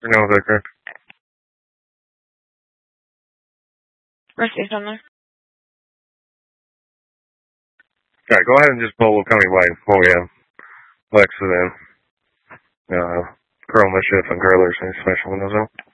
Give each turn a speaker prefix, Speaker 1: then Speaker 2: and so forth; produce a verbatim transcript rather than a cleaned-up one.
Speaker 1: No, is that correct?
Speaker 2: Received on there.
Speaker 1: Alright, go ahead and just pull County White. Oh, yeah. Lex and then, uh, Chroma, Schiff, and Curlers, and smash the windows out.